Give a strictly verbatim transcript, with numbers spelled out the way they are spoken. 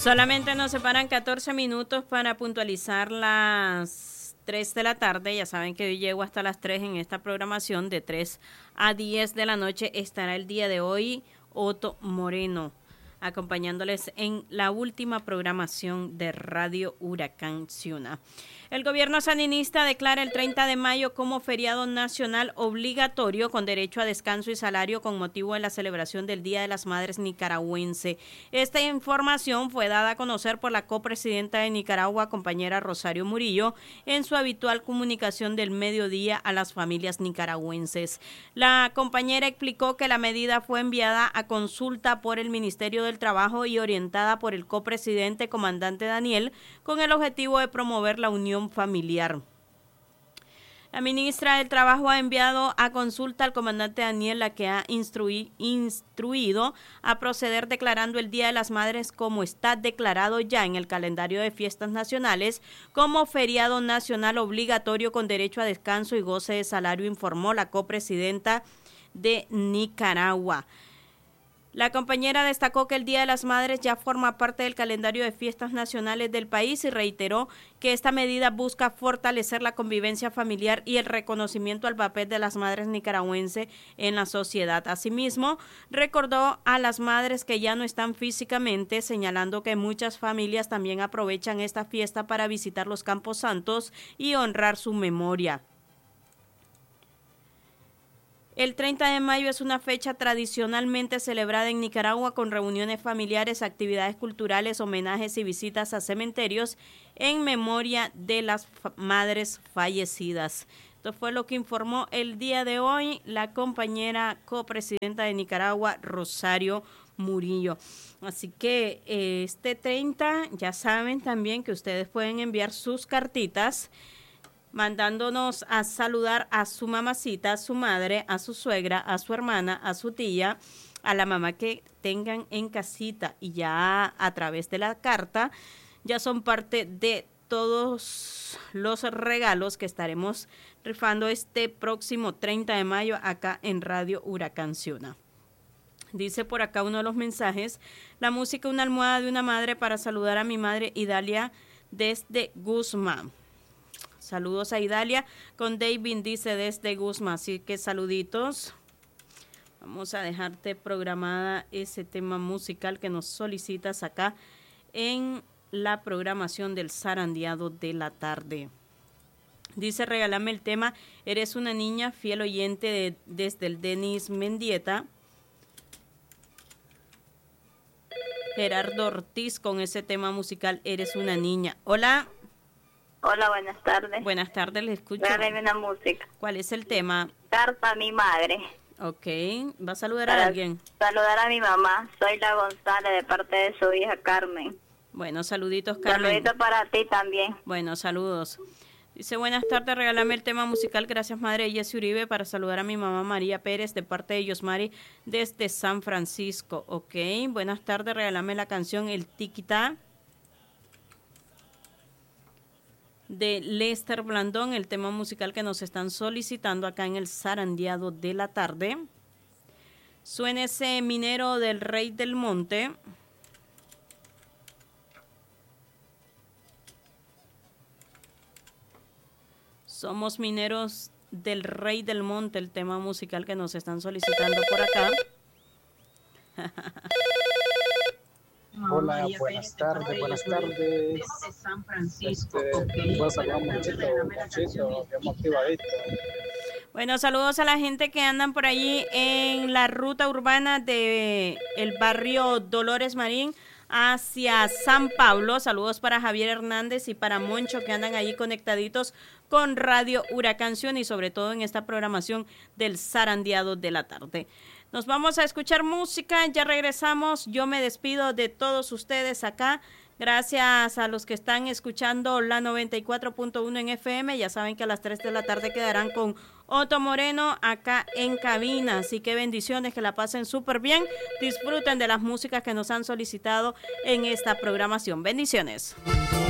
Solamente nos separan catorce minutos para puntualizar las tres de la tarde. Ya saben que hoy llego hasta las tres en esta programación. De tres a diez de la noche estará el día de hoy Otto Moreno, acompañándoles en la última programación de Radio Huracán Ciuna. El gobierno sandinista declara el treinta de mayo como feriado nacional obligatorio con derecho a descanso y salario con motivo de la celebración del Día de las Madres nicaragüense. Esta información fue dada a conocer por la copresidenta de Nicaragua, compañera Rosario Murillo, en su habitual comunicación del mediodía a las familias nicaragüenses. La compañera explicó que la medida fue enviada a consulta por el Ministerio del Trabajo y orientada por el copresidente comandante Daniel con el objetivo de promover la unión familiar. La ministra del Trabajo ha enviado a consulta al comandante Daniel, la que ha instruí, instruido a proceder declarando el Día de las Madres como está declarado ya en el calendario de fiestas nacionales como feriado nacional obligatorio con derecho a descanso y goce de salario, informó la copresidenta de Nicaragua. La compañera destacó que el Día de las Madres ya forma parte del calendario de fiestas nacionales del país y reiteró que esta medida busca fortalecer la convivencia familiar y el reconocimiento al papel de las madres nicaragüenses en la sociedad. Asimismo, recordó a las madres que ya no están físicamente, señalando que muchas familias también aprovechan esta fiesta para visitar los campos santos y honrar su memoria. El treinta de mayo es una fecha tradicionalmente celebrada en Nicaragua con reuniones familiares, actividades culturales, homenajes y visitas a cementerios en memoria de las madres fallecidas. Esto fue lo que informó el día de hoy la compañera copresidenta de Nicaragua, Rosario Murillo. Así que este treinta, ya saben también que ustedes pueden enviar sus cartitas mandándonos a saludar a su mamacita, a su madre, a su suegra, a su hermana, a su tía, a la mamá que tengan en casita, y ya a través de la carta ya son parte de todos los regalos que estaremos rifando este próximo treinta de mayo acá en Radio Huracán Ciuna. Dice por acá uno de los mensajes: la música, una almohada de una madre para saludar a mi madre Idalia desde Guzmán. Saludos a Idalia, con David dice desde Guzmán, así que saluditos. Vamos a dejarte programada ese tema musical que nos solicitas acá en la programación del zarandeado de la tarde. Dice, regálame el tema Eres una niña, fiel oyente de, desde el Denis Mendieta. Gerardo Ortiz con ese tema musical Eres una niña. Hola. Hola, buenas tardes. Buenas tardes, le escucho. Regálame una música. ¿Cuál es el tema? Carta a mi madre. Ok, ¿va a saludar Para a alguien? Saludar a mi mamá, soy la González, de parte de su hija Carmen. Bueno, saluditos, Carmen. Saluditos para ti también. Bueno, saludos. Dice, buenas tardes, regálame el tema musical, gracias madre Jessy Uribe, para saludar a mi mamá María Pérez, de parte de Yosmari, desde San Francisco. Ok, buenas tardes, regálame la canción El Tiquitá de Lester Blandón, el tema musical que nos están solicitando acá en el zarandeado de la tarde. Suena ese minero del Rey del Monte. Somos mineros del Rey del Monte, el tema musical que nos están solicitando por acá. Hola, buenas tardes, buenas tardes. San Francisco. Este, pues saludamos muchito, muchito, bien motivadito. Bueno, saludos a la gente que andan por allí en la ruta urbana de el barrio Dolores Marín hacia San Pablo. Saludos para Javier Hernández y para Moncho, que andan allí conectaditos con Radio Huracán Ciuna y sobre todo en esta programación del zarandeado de la tarde. Nos vamos a escuchar música, ya regresamos. Yo me despido de todos ustedes acá. Gracias a los que están escuchando la noventa y cuatro punto uno en F M. Ya saben que a las tres de la tarde quedarán con Otto Moreno acá en cabina. Así que bendiciones, que la pasen súper bien. Disfruten de las músicas que nos han solicitado en esta programación. Bendiciones.